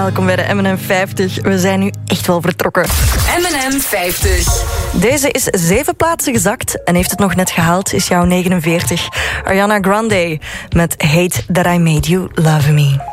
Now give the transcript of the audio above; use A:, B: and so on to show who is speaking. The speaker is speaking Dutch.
A: welkom bij de M&M 50. We zijn nu echt wel vertrokken.
B: M&M 50.
A: Deze is 7 plaatsen gezakt en heeft het nog net gehaald, is jouw 49. Ariana Grande met Hate That I Made You Love Me.